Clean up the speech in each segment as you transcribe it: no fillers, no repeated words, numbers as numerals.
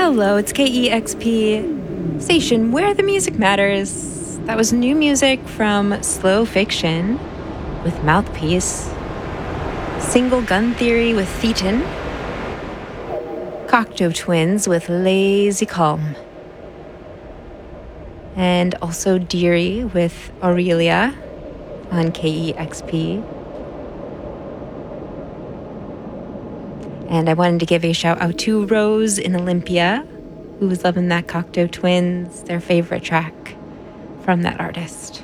Hello, it's KEXP station where the music matters. That was new music from Slow Fiction with Mouthpiece, Single Gun Theory with Thetan, Cocteau Twins with Lazy Calm, and also Deary with Aurelia on KEXP. And I wanted to give a shout out to Rose in Olympia, who was loving that Cocteau Twins, their favorite track from that artist.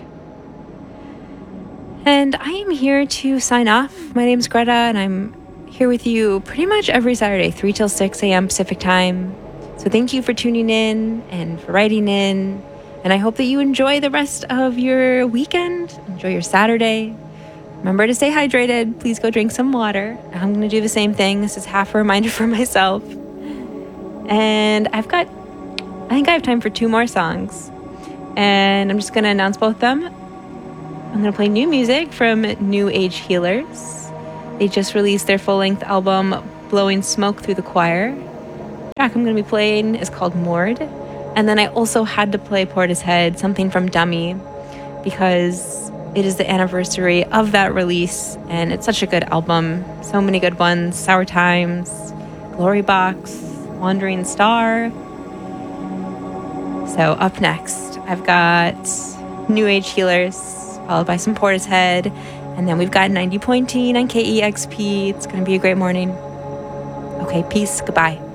And I am here to sign off. My name's Greta, and I'm here with you pretty much every Saturday, 3 till 6 a.m. Pacific time. So thank you for tuning in and for writing in. And I hope that you enjoy the rest of your weekend. Enjoy your Saturday. Remember to stay hydrated. Please go drink some water. I'm going to do the same thing. This is half a reminder for myself. And I think I have time for 2 more songs. And I'm just going to announce both of them. I'm going to play new music from New Age Healers. They just released their full-length album, Blowing Smoke Through the Choir. The track I'm going to be playing is called Moored. And then I also had to play Portishead, something from Dummy, because it is the anniversary of that release, and it's such a good album. So many good ones. Sour Times, Glory Box, Wandering Star. So up next, I've got New Age Healers, followed by some Portishead, and then we've got 90.9 on KEXP. It's going to be a great morning. Okay, peace. Goodbye.